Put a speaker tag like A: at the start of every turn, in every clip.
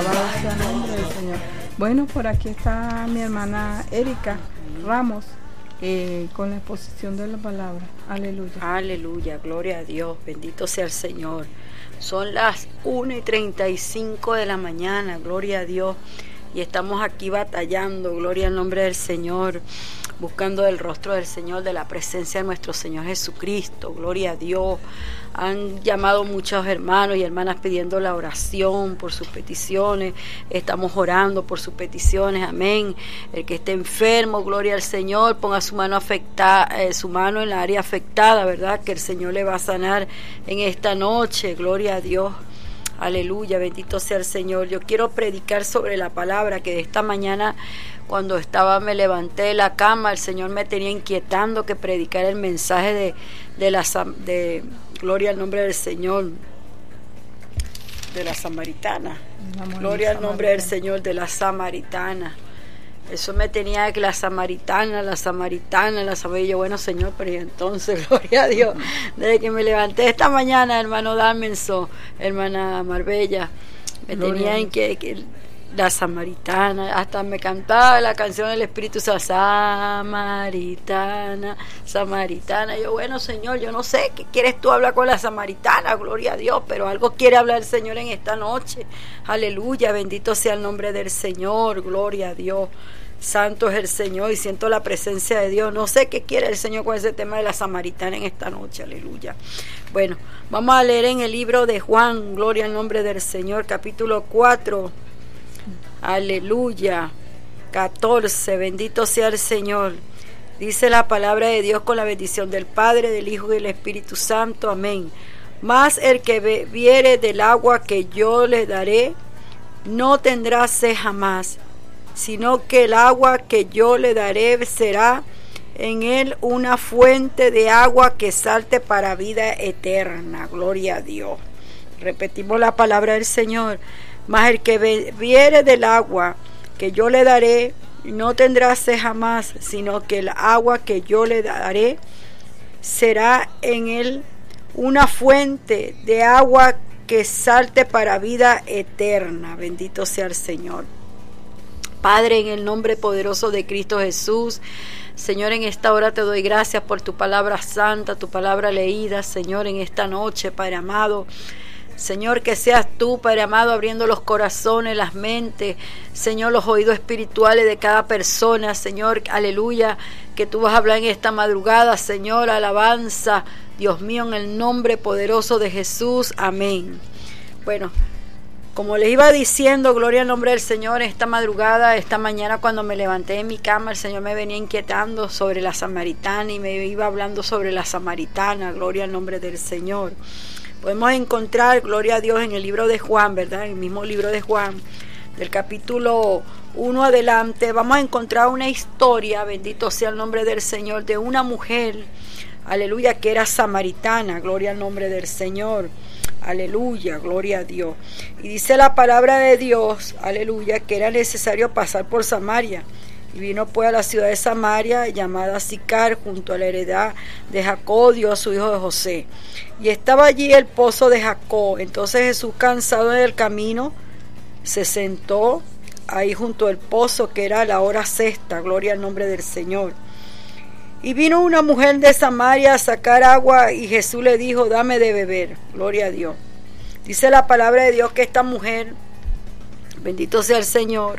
A: Alabado sea el nombre del Señor. Bueno, por aquí está mi hermana Erika Ramos con la exposición de la palabra. Aleluya.
B: Aleluya, gloria a Dios, bendito sea el Señor. Son las 1:35 de la mañana, gloria a Dios. Y estamos aquí batallando, gloria al nombre del Señor, buscando el rostro del Señor, de la presencia de nuestro Señor Jesucristo, gloria a Dios. Han llamado muchos hermanos y hermanas pidiendo la oración por sus peticiones. Estamos orando por sus peticiones, amén. El que esté enfermo, gloria al Señor, ponga su mano su mano en la área afectada, ¿verdad? Que el Señor le va a sanar en esta noche, gloria a Dios. Aleluya, bendito sea el Señor. Yo quiero predicar sobre la palabra que de esta mañana, cuando me levanté de la cama, el Señor me tenía inquietando que predicara el mensaje de gloria al nombre del Señor, de la samaritana. Gloria al nombre del Señor, de la samaritana. Eso me tenía que la samaritana. Y yo, bueno, Señor, pero entonces, gloria a Dios, desde que me levanté esta mañana, hermano Damenso, hermana Marbella, me tenía en que la samaritana, hasta me cantaba la canción del Espíritu Santo, samaritana. Yo, bueno, Señor, yo no sé qué quieres tú hablar con la samaritana, gloria a Dios, pero algo quiere hablar el Señor en esta noche. Aleluya, bendito sea el nombre del Señor, gloria a Dios. Santo es el Señor y siento la presencia de Dios. No sé qué quiere el Señor con ese tema de la samaritana en esta noche, aleluya. Bueno, vamos a leer en el libro de Juan, gloria al nombre del Señor, capítulo 4, aleluya, 14, bendito sea el Señor. Dice la palabra de Dios con la bendición del Padre, del Hijo y del Espíritu Santo, amén. Mas el que bebiere del agua que yo le daré, no tendrá sed jamás, sino que el agua que yo le daré será en él una fuente de agua que salte para vida eterna. Gloria a Dios. Repetimos la palabra del Señor. Mas el que bebiere del agua que yo le daré, no tendrá sed jamás, sino que el agua que yo le daré será en él una fuente de agua que salte para vida eterna. Bendito sea el Señor. Padre, en el nombre poderoso de Cristo Jesús, Señor, en esta hora te doy gracias por tu palabra santa, tu palabra leída, Señor, en esta noche, Padre amado. Señor, que seas tú, Padre amado, abriendo los corazones, las mentes, Señor, los oídos espirituales de cada persona, Señor, aleluya, que tú vas a hablar en esta madrugada, Señor, alabanza, Dios mío, en el nombre poderoso de Jesús, amén. Bueno, como les iba diciendo, gloria al nombre del Señor, esta madrugada, esta mañana cuando me levanté de mi cama, el Señor me venía inquietando sobre la samaritana y me iba hablando sobre la samaritana, gloria al nombre del Señor. Podemos encontrar, gloria a Dios, en el libro de Juan, ¿verdad? En el mismo libro de Juan, del capítulo 1 adelante, vamos a encontrar una historia, bendito sea el nombre del Señor, de una mujer, aleluya, que era samaritana, gloria al nombre del Señor. Aleluya, gloria a Dios. Y dice la palabra de Dios, aleluya, que era necesario pasar por Samaria. Y vino pues a la ciudad de Samaria, llamada Sicar, junto a la heredad de Jacob, dio a su hijo de José. Y estaba allí el pozo de Jacob. Entonces Jesús, cansado del camino, se sentó ahí junto al pozo, que era la hora sexta, gloria al nombre del Señor. Y vino una mujer de Samaria a sacar agua y Jesús le dijo, dame de beber, gloria a Dios. Dice la palabra de Dios que esta mujer, bendito sea el Señor,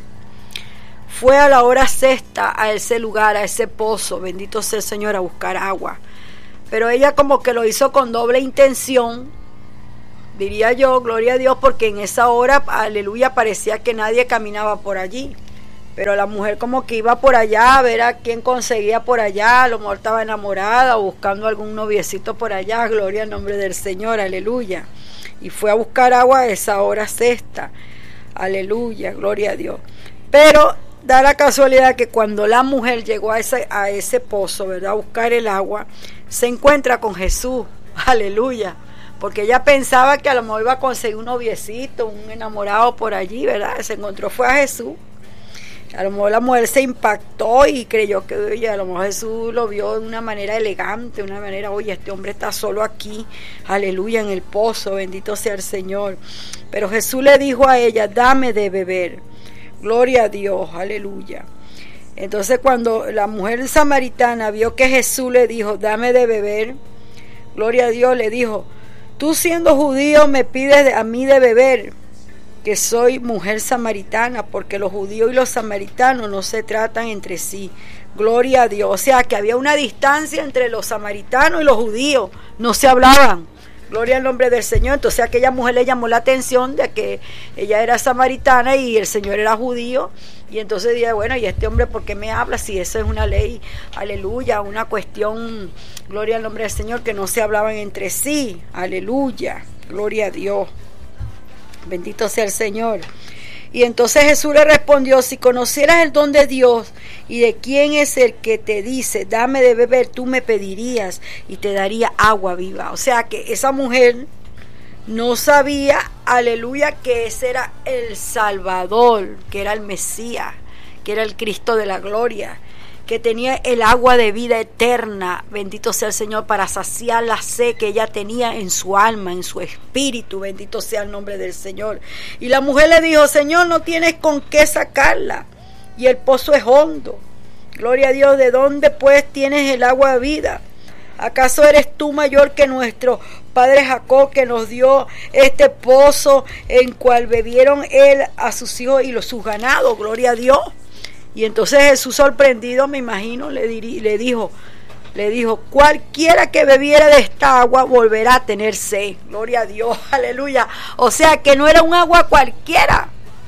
B: fue a la hora sexta a ese lugar, a ese pozo, bendito sea el Señor, a buscar agua. Pero ella como que lo hizo con doble intención, diría yo, gloria a Dios, porque en esa hora, aleluya, parecía que nadie caminaba por allí. Pero la mujer como que iba por allá a ver a quién conseguía por allá, a lo mejor estaba enamorada o buscando algún noviecito por allá, gloria al nombre del Señor, aleluya. Y fue a buscar agua a esa hora sexta, aleluya, gloria a Dios. Pero da la casualidad que cuando la mujer llegó a ese pozo, ¿verdad?, a buscar el agua, se encuentra con Jesús, aleluya. Porque ella pensaba que a lo mejor iba a conseguir un noviecito, un enamorado por allí, ¿verdad? Se encontró, fue a Jesús. A lo mejor la mujer se impactó y creyó que, oye, a lo mejor Jesús lo vio de una manera elegante, de una manera, oye, este hombre está solo aquí, aleluya, en el pozo, bendito sea el Señor. Pero Jesús le dijo a ella, dame de beber. Gloria a Dios, aleluya. Entonces cuando la mujer samaritana vio que Jesús le dijo, dame de beber, gloria a Dios, le dijo, tú siendo judío me pides a mí de beber, que soy mujer samaritana, porque los judíos y los samaritanos no se tratan entre sí. Gloria a Dios. O sea que había una distancia entre los samaritanos y los judíos, no se hablaban. Gloria al nombre del Señor. Entonces a aquella mujer le llamó la atención de que ella era samaritana y el Señor era judío. Y entonces dije, bueno, ¿y este hombre por qué me habla? Si eso es una ley, aleluya, una cuestión, gloria al nombre del Señor, que no se hablaban entre sí. Aleluya, gloria a Dios. Bendito sea el Señor. Y entonces Jesús le respondió, si conocieras el don de Dios y de quién es el que te dice, dame de beber, tú me pedirías y te daría agua viva. O sea que esa mujer no sabía, aleluya, que ese era el Salvador, que era el Mesías, que era el Cristo de la gloria, que tenía el agua de vida eterna, bendito sea el Señor, para saciar la sed que ella tenía en su alma, en su espíritu, bendito sea el nombre del Señor. Y la mujer le dijo, Señor, no tienes con qué sacarla, y el pozo es hondo. Gloria a Dios, ¿de dónde pues tienes el agua de vida? ¿Acaso eres tú mayor que nuestro padre Jacob, que nos dio este pozo en cual bebieron él a sus hijos y sus ganados? Gloria a Dios. Y entonces Jesús, sorprendido, me imagino, le dijo, cualquiera que bebiera de esta agua volverá a tener sed. Gloria a Dios, aleluya. O sea que no era un agua cualquiera.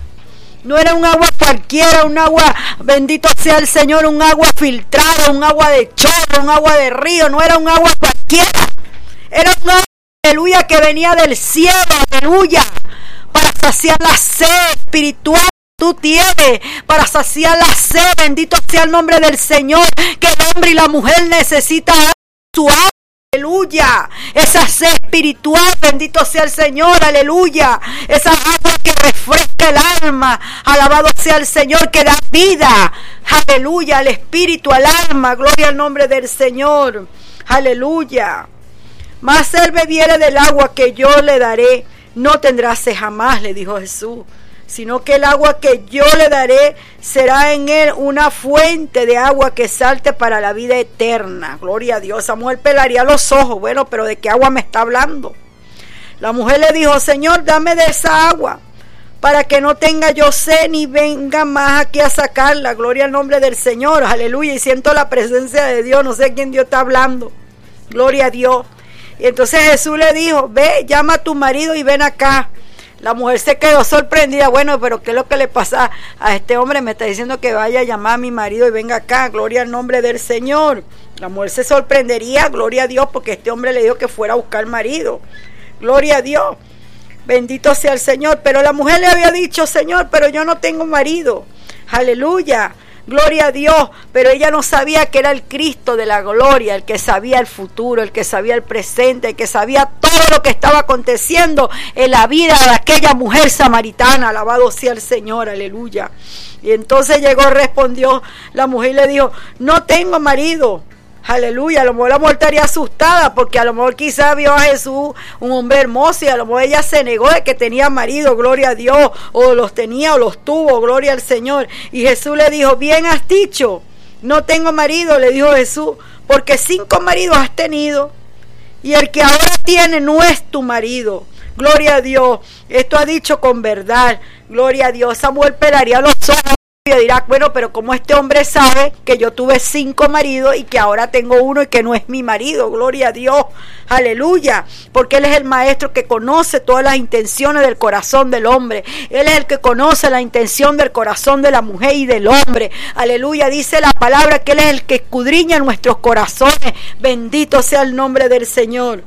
B: No era un agua cualquiera, un agua, bendito sea el Señor, un agua filtrada, un agua de chorro, un agua de río. No era un agua cualquiera. Era un agua, aleluya, que venía del cielo, aleluya, para saciar la sed espiritual. Tú tienes para saciar la sed, bendito sea el nombre del Señor, que el hombre y la mujer necesitan su agua, aleluya, esa sed espiritual, bendito sea el Señor, aleluya, esa agua que refresca el alma, alabado sea el Señor, que da vida, aleluya, al espíritu, al alma, gloria al nombre del Señor, aleluya. Mas él bebiere del agua que yo le daré, no tendrá sed jamás, le dijo Jesús, sino que el agua que yo le daré será en él una fuente de agua que salte para la vida eterna. Gloria a Dios. Esa mujer pelaría los ojos. Bueno, pero ¿de qué agua me está hablando? La mujer le dijo, Señor, dame de esa agua, para que no tenga yo sed ni venga más aquí a sacarla. Gloria al nombre del Señor. Aleluya. Y siento la presencia de Dios. No sé quién Dios está hablando. Gloria a Dios. Y entonces Jesús le dijo, ve, llama a tu marido y ven acá. La mujer se quedó sorprendida. Bueno, pero ¿qué es lo que le pasa a este hombre? Me está diciendo que vaya a llamar a mi marido y venga acá. Gloria al nombre del Señor. La mujer se sorprendería, gloria a Dios, porque este hombre le dijo que fuera a buscar marido. Gloria a Dios. Bendito sea el Señor. Pero la mujer le había dicho, Señor, pero yo no tengo marido. Aleluya. Gloria a Dios, pero ella no sabía que era el Cristo de la gloria, el que sabía el futuro, el que sabía el presente, el que sabía todo lo que estaba aconteciendo en la vida de aquella mujer samaritana. Alabado sea el Señor, aleluya. Y entonces respondió la mujer y le dijo, no tengo marido. Aleluya. A lo mejor la mujer estaría asustada, porque a lo mejor quizás vio a Jesús un hombre hermoso y a lo mejor ella se negó de que tenía marido, gloria a Dios, o los tenía o los tuvo, gloria al Señor. Y Jesús le dijo, bien has dicho, no tengo marido, le dijo Jesús, porque 5 maridos has tenido y el que ahora tiene no es tu marido. Gloria a Dios. Esto ha dicho con verdad. Gloria a Dios. Esa mujer pelaría los ojos y dirá, bueno, pero como este hombre sabe que yo tuve 5 maridos y que ahora tengo uno y que no es mi marido. Gloria a Dios. Aleluya. Porque Él es el maestro que conoce todas las intenciones del corazón del hombre. Él es el que conoce la intención del corazón de la mujer y del hombre. Aleluya. Dice la palabra que Él es el que escudriña nuestros corazones. Bendito sea el nombre del Señor.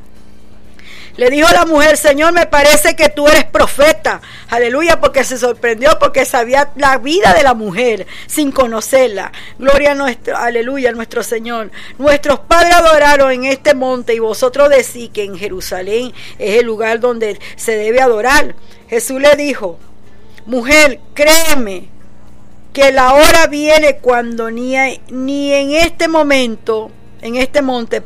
B: Le dijo la mujer, Señor, me parece que tú eres profeta. Aleluya, porque se sorprendió, porque sabía la vida de la mujer sin conocerla. Gloria a aleluya, a nuestro Señor. Nuestros padres adoraron en este monte y vosotros decís que en Jerusalén es el lugar donde se debe adorar. Jesús le dijo, mujer, créeme porque la hora viene cuando ni en este momento, en este monte,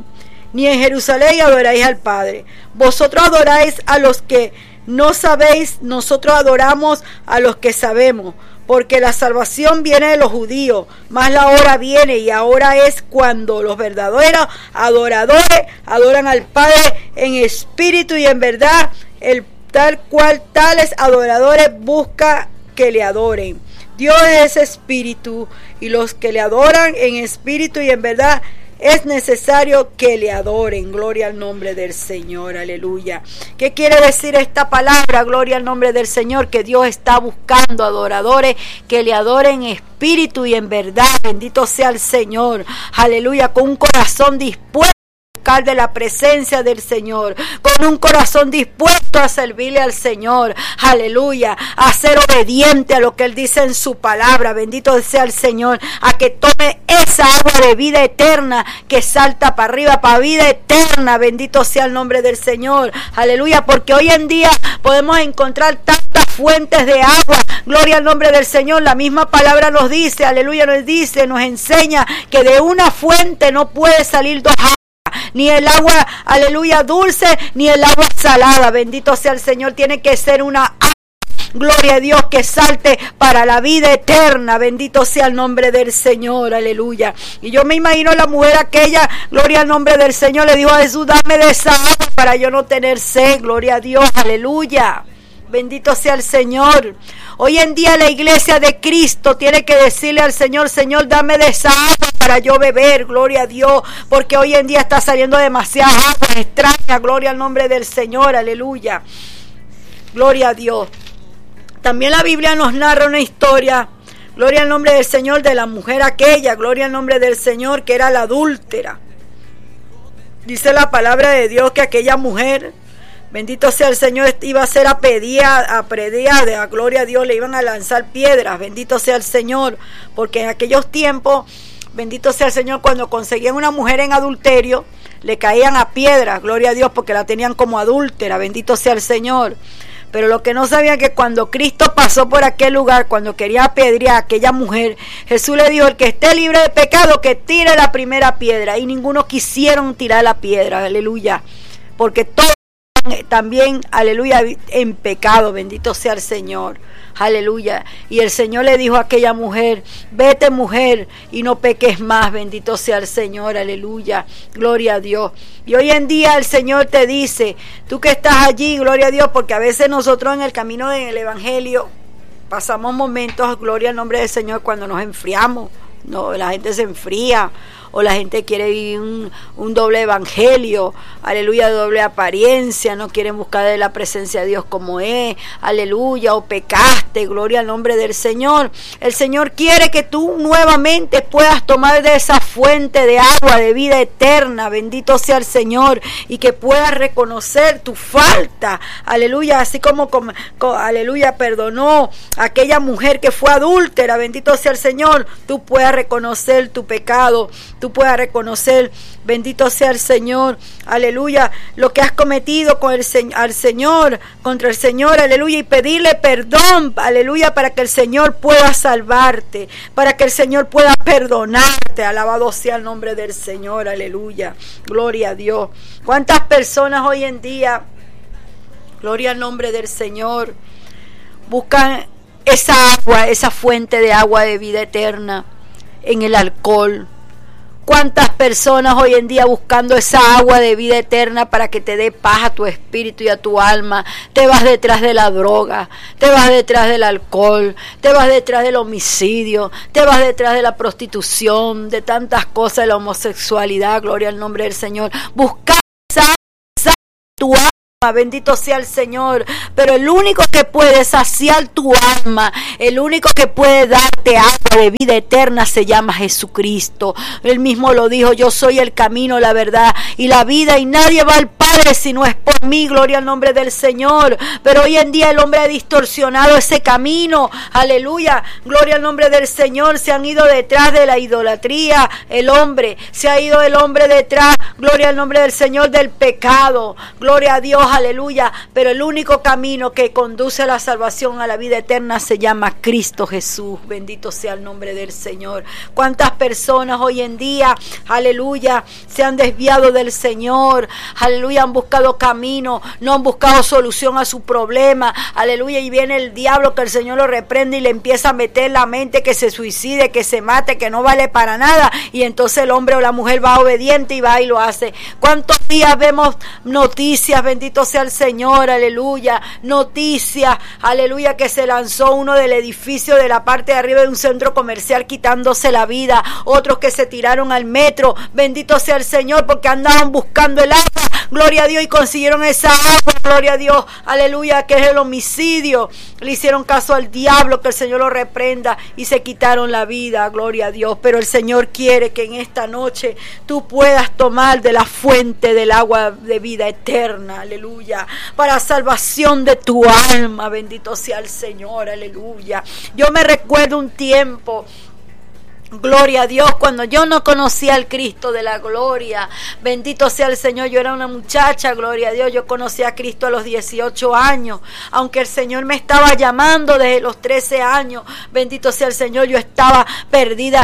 B: ni en Jerusalén adoráis al Padre. Vosotros adoráis a los que no sabéis, nosotros adoramos a los que sabemos, porque la salvación viene de los judíos, mas la hora viene y ahora es cuando los verdaderos adoradores adoran al Padre en espíritu y en verdad, el tal cual tales adoradores busca que le adoren. Dios es espíritu y los que le adoran en espíritu y en verdad es necesario que le adoren. Gloria al nombre del Señor, aleluya. ¿Qué quiere decir esta palabra? Gloria al nombre del Señor, que Dios está buscando adoradores que le adoren en espíritu y en verdad. Bendito sea el Señor, aleluya, con un corazón dispuesto de la presencia del Señor, con un corazón dispuesto a servirle al Señor, aleluya, a ser obediente a lo que Él dice en su palabra. Bendito sea el Señor, a que tome esa agua de vida eterna que salta para arriba, para vida eterna. Bendito sea el nombre del Señor, aleluya, porque hoy en día podemos encontrar tantas fuentes de agua. Gloria al nombre del Señor. La misma palabra nos dice, aleluya, nos enseña que de una fuente no puede salir dos aguas, ni el agua, aleluya, dulce, ni el agua salada. Bendito sea el Señor, tiene que ser una agua, gloria a Dios, que salte para la vida eterna. Bendito sea el nombre del Señor, aleluya. Y yo me imagino la mujer aquella, gloria al nombre del Señor, le dijo a Jesús, dame de esa agua para yo no tener sed. Gloria a Dios, aleluya. Bendito sea el Señor. Hoy en día la iglesia de Cristo tiene que decirle al Señor, Señor, dame de esa agua para yo beber. Gloria a Dios, porque hoy en día está saliendo demasiada agua extraña. Gloria al nombre del Señor, aleluya. Gloria a Dios. También la Biblia nos narra una historia, gloria al nombre del Señor, de la mujer aquella, gloria al nombre del Señor, que era la adúltera. Dice la palabra de Dios que aquella mujer, bendito sea el Señor, iba a ser apedreada, gloria a Dios, le iban a lanzar piedras. Bendito sea el Señor, porque en aquellos tiempos, bendito sea el Señor, cuando conseguían una mujer en adulterio, le caían a piedras, gloria a Dios, porque la tenían como adúltera. Bendito sea el Señor. Pero lo que no sabían que cuando Cristo pasó por aquel lugar, cuando quería apedrear a aquella mujer, Jesús le dijo, el que esté libre de pecado, que tire la primera piedra. Y ninguno quisieron tirar la piedra, aleluya, porque todos también, aleluya, en pecado. Bendito sea el Señor, aleluya. Y el Señor le dijo a aquella mujer, vete mujer y no peques más. Bendito sea el Señor, aleluya, gloria a Dios. Y hoy en día el Señor te dice, tú que estás allí, gloria a Dios, porque a veces nosotros en el camino del Evangelio pasamos momentos, gloria al nombre del Señor, cuando nos enfriamos. No, la gente se enfría, o la gente quiere vivir un doble evangelio, aleluya, doble apariencia, no quieren buscar de la presencia de Dios como es, aleluya, o pecaste, gloria al nombre del Señor. El Señor quiere que tú nuevamente puedas tomar de esa fuente de agua de vida eterna, bendito sea el Señor, y que puedas reconocer tu falta, aleluya, así como aleluya, perdonó a aquella mujer que fue adúltera, bendito sea el Señor, tú puedas reconocer tu pecado, tú puedas reconocer, bendito sea el Señor, aleluya, lo que has cometido con al Señor, contra el Señor, aleluya, y pedirle perdón, aleluya, para que el Señor pueda salvarte, para que el Señor pueda perdonarte. Alabado sea el nombre del Señor, aleluya, gloria a Dios. ¿Cuántas personas hoy en día, gloria al nombre del Señor, buscan esa agua, esa fuente de agua de vida eterna en el alcohol? ¿Cuántas personas hoy en día buscando esa agua de vida eterna para que te dé paz a tu espíritu y a tu alma? Te vas detrás de la droga, te vas detrás del alcohol, te vas detrás del homicidio, te vas detrás de la prostitución, de tantas cosas, de la homosexualidad, gloria al nombre del Señor. Buscar esa tu alma. Bendito sea el Señor, pero el único que puede saciar tu alma, el único que puede darte agua de vida eterna se llama Jesucristo. Él mismo lo dijo, yo soy el camino, la verdad y la vida, y nadie va al Padre si no es por mí, gloria al nombre del Señor. Pero hoy en día el hombre ha distorsionado ese camino, aleluya, gloria al nombre del Señor. Se han ido detrás de la idolatría, el hombre, se ha ido el hombre detrás, gloria al nombre del Señor, del pecado, gloria a Dios, aleluya, pero el único camino que conduce a la salvación, a la vida eterna, se llama Cristo Jesús. Bendito sea el nombre del Señor. Cuántas personas hoy en día, aleluya, se han desviado del Señor, aleluya, han buscado camino, no han buscado solución a su problema, aleluya, y viene el diablo, que el Señor lo reprende y le empieza a meter en la mente que se suicide, que se mate, que no vale para nada, y entonces el hombre o la mujer va obediente y va y lo hace. ¿Cuántos días vemos noticias, bendito sea el Señor, aleluya, noticias, aleluya, que se lanzó uno del edificio de la parte de arriba de un centro comercial quitándose la vida, otros que se tiraron al metro, bendito sea el Señor, porque andaban buscando el agua, gloria a Dios, y consiguieron esa agua, gloria a Dios, aleluya, que es el homicidio. Le hicieron caso al diablo, que el Señor lo reprenda, y se quitaron la vida, gloria a Dios. Pero el Señor quiere que en esta noche tú puedas tomar de la fuente del agua de vida eterna, aleluya, para salvación de tu alma, bendito sea el Señor, aleluya. Yo me recuerdo un tiempo, gloria a Dios, cuando yo no conocía al Cristo de la gloria, bendito sea el Señor, yo era una muchacha, gloria a Dios, yo conocí a Cristo a los 18 años, aunque el Señor me estaba llamando desde los 13 años, bendito sea el Señor, yo estaba perdida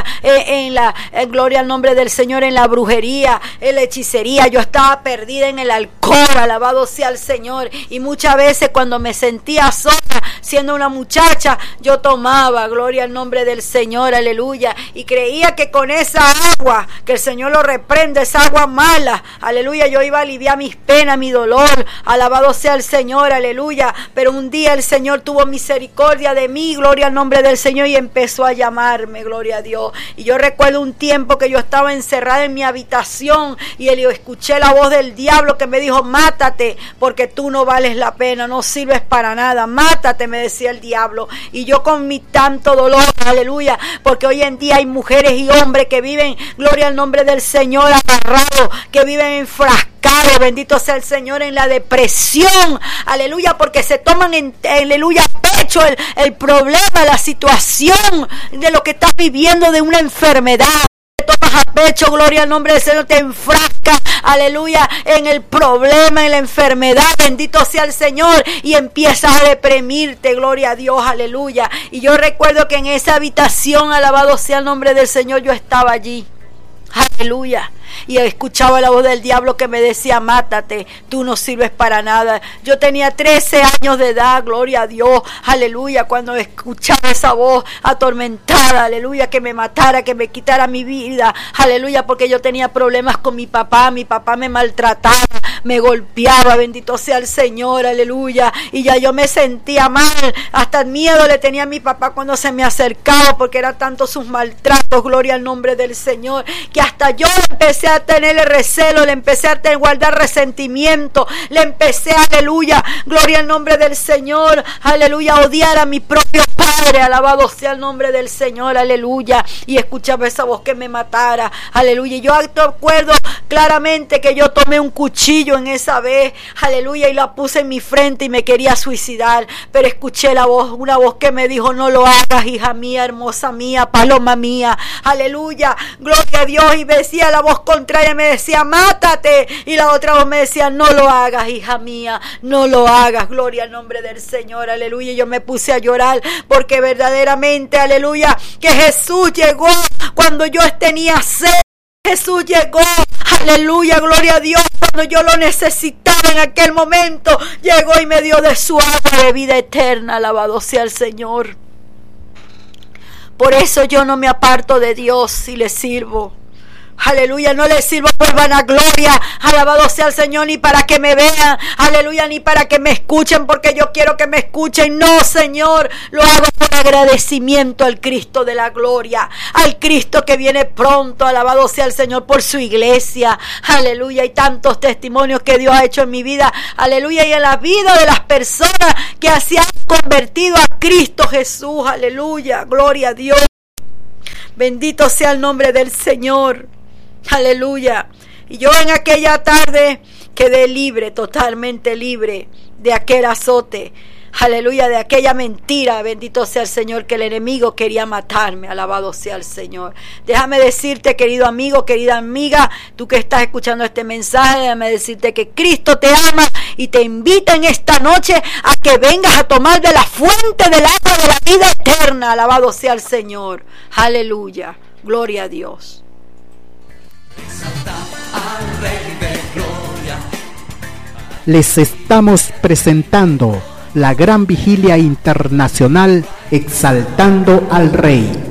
B: gloria al nombre del Señor, en la brujería, en la hechicería, yo estaba perdida en el alcohol, alabado sea el Señor, y muchas veces cuando me sentía sola, siendo una muchacha, yo tomaba, gloria al nombre del Señor, aleluya, y creía que con esa agua, que el Señor lo reprende, esa agua mala, aleluya, yo iba a aliviar mis penas, mi dolor, alabado sea el Señor, aleluya. Pero un día el Señor tuvo misericordia de mí, gloria al nombre del Señor, y empezó a llamarme, gloria a Dios. Y yo recuerdo un tiempo que yo estaba encerrada en mi habitación y yo escuché la voz del diablo que me dijo: mátate, porque tú no vales la pena, no sirves para nada, mátate, me decía el diablo. Y yo con mi tanto dolor, aleluya, porque hoy en día hay mujeres y hombres que viven, gloria al nombre del Señor, agarrados, que viven enfrascados, bendito sea el Señor, en la depresión, aleluya, porque se toman aleluya, pecho el problema, la situación de lo que estás viviendo, de una enfermedad. Tomas a pecho, gloria al nombre del Señor, te enfrascas, aleluya, en el problema, en la enfermedad, bendito sea el Señor, y empiezas a deprimirte, gloria a Dios, aleluya. Y yo recuerdo que en esa habitación, alabado sea el nombre del Señor, yo estaba allí, aleluya, y escuchaba la voz del diablo que me decía: mátate, tú no sirves para nada. Yo tenía 13 años de edad, gloria a Dios, aleluya, cuando escuchaba esa voz atormentada, aleluya, que me matara, que me quitara mi vida, aleluya, porque yo tenía problemas con mi papá me maltrataba, me golpeaba, bendito sea el Señor, aleluya, y ya yo me sentía mal, hasta miedo le tenía a mi papá cuando se me acercaba, porque era tanto sus maltratos, gloria al nombre del Señor, que hasta yo empecé a tenerle recelo, le empecé a guardar resentimiento, le empecé, aleluya, gloria al nombre del Señor, aleluya, a odiar a mi propio padre, alabado sea el nombre del Señor, aleluya, y escuchaba esa voz que me matara, aleluya. Y yo recuerdo claramente que yo tomé un cuchillo en esa vez, aleluya, y la puse en mi frente y me quería suicidar, pero escuché la voz, una voz que me dijo: no lo hagas, hija mía, hermosa mía, paloma mía, aleluya, gloria a Dios. Y me decía la voz contraria, me decía: mátate, y la otra voz me decía: no lo hagas, hija mía, no lo hagas, gloria al nombre del Señor, aleluya. Y yo me puse a llorar, porque verdaderamente, aleluya, que Jesús llegó cuando yo tenía sed. Jesús llegó, aleluya, gloria a Dios, cuando yo lo necesitaba en aquel momento, llegó y me dio de su agua de vida eterna, alabado sea el Señor. Por eso yo no me aparto de Dios y le sirvo. Aleluya, no le sirvo por vanagloria, alabado sea el Señor, ni para que me vean, aleluya, ni para que me escuchen, porque yo quiero que me escuchen. No, Señor, lo hago por agradecimiento al Cristo de la gloria, al Cristo que viene pronto, alabado sea el Señor, por su iglesia, aleluya. Y tantos testimonios que Dios ha hecho en mi vida, aleluya, y en la vida de las personas que se han convertido a Cristo Jesús, aleluya, gloria a Dios. Bendito sea el nombre del Señor. Aleluya. Y yo en aquella tarde quedé libre, totalmente libre de aquel azote. aleluya, de aquella mentira, bendito sea el Señor, que el enemigo quería matarme, alabado sea el Señor. Déjame decirte, querido amigo, querida amiga, tú que estás escuchando este mensaje, déjame decirte que Cristo te ama y te invita en esta noche a que vengas a tomar de la fuente del agua de la vida eterna, alabado sea el Señor, aleluya, gloria a Dios.
C: Les estamos presentando la gran vigilia internacional Exaltando al Rey.